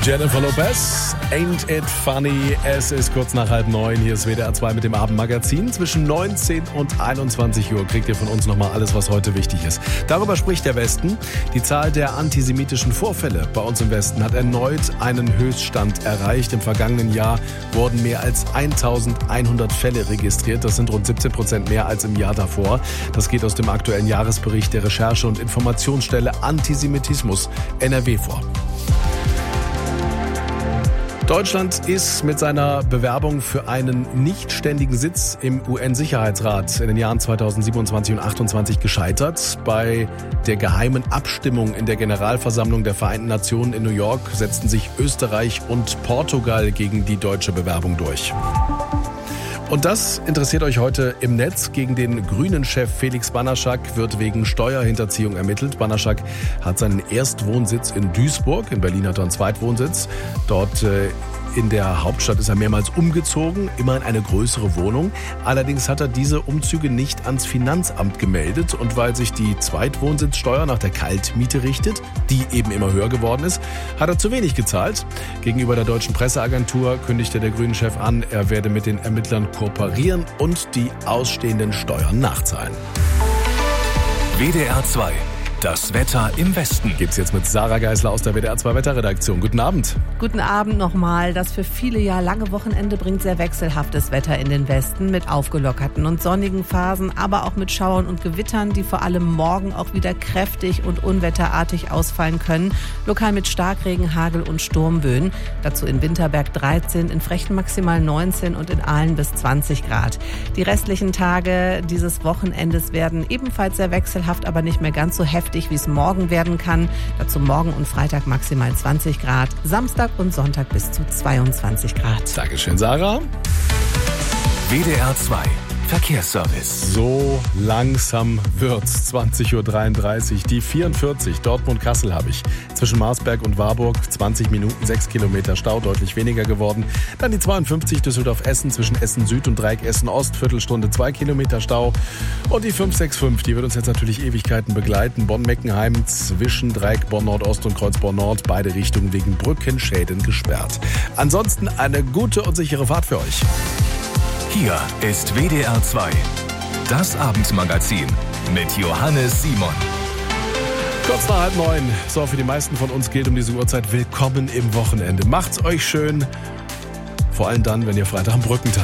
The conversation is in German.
Jennifer Lopez, Ain't It Funny. Es ist kurz nach 8:30. Hier ist WDR 2 mit dem Abendmagazin. Zwischen 19 und 21 Uhr kriegt ihr von uns nochmal alles, was heute wichtig ist. Darüber spricht der Westen. Die Zahl der antisemitischen Vorfälle bei uns im Westen hat erneut einen Höchststand erreicht. Im vergangenen Jahr wurden mehr als 1100 Fälle registriert. Das sind rund 17% mehr als im Jahr davor. Das geht aus dem aktuellen Jahresbericht der Recherche- und Informationsstelle Antisemitismus NRW vor. Deutschland ist mit seiner Bewerbung für einen nichtständigen Sitz im UN-Sicherheitsrat in den Jahren 2027 und 2028 gescheitert. Bei der geheimen Abstimmung in der Generalversammlung der Vereinten Nationen in New York setzten sich Österreich und Portugal gegen die deutsche Bewerbung durch. Und das interessiert euch heute im Netz. Gegen den Grünen-Chef Felix Banaschak wird wegen Steuerhinterziehung ermittelt. Banaschak hat seinen Erstwohnsitz in Duisburg. In Berlin hat er einen Zweitwohnsitz. Dort in der Hauptstadt ist er mehrmals umgezogen, immer in eine größere Wohnung. Allerdings hat er diese Umzüge nicht ans Finanzamt gemeldet. Und weil sich die Zweitwohnsitzsteuer nach der Kaltmiete richtet, die eben immer höher geworden ist, hat er zu wenig gezahlt. Gegenüber der deutschen Presseagentur kündigte der Grünen-Chef an, er werde mit den Ermittlern kooperieren und die ausstehenden Steuern nachzahlen. WDR 2. Das Wetter im Westen. Gibt's jetzt mit Sarah Geisler aus der WDR 2 Wetterredaktion. Guten Abend. Guten Abend nochmal. Das für viele ja lange Wochenende bringt sehr wechselhaftes Wetter in den Westen mit aufgelockerten und sonnigen Phasen, aber auch mit Schauern und Gewittern, die vor allem morgen auch wieder kräftig und unwetterartig ausfallen können. Lokal mit Starkregen, Hagel und Sturmböen. Dazu in Winterberg 13, in Frechen maximal 19 und in Aalen bis 20 Grad. Die restlichen Tage dieses Wochenendes werden ebenfalls sehr wechselhaft, aber nicht mehr ganz so heftig, wie es morgen werden kann. Dazu morgen und Freitag maximal 20 Grad, Samstag und Sonntag bis zu 22 Grad. Dankeschön, Sarah. WDR 2. Verkehrsservice. So langsam wird's. 20:33 Uhr. Die 44 Dortmund-Kassel habe ich. Zwischen Marsberg und Warburg 20 Minuten, 6 Kilometer Stau, deutlich weniger geworden. Dann die 52 Düsseldorf-Essen zwischen Essen-Süd und Dreieck Essen-Ost, Viertelstunde 2 Kilometer Stau. Und die 565, die wird uns jetzt natürlich Ewigkeiten begleiten. Bonn-Meckenheim zwischen Dreieck Bonn-Nordost und Kreuz Bonn-Nord, beide Richtungen wegen Brückenschäden gesperrt. Ansonsten eine gute und sichere Fahrt für euch. Hier ist WDR 2. Das Abendmagazin mit Johannes Simon. Kurz nach 8:30. So, für die meisten von uns gilt um diese Uhrzeit: Willkommen im Wochenende. Macht's euch schön. Vor allem dann, wenn ihr Freitag am Brückentag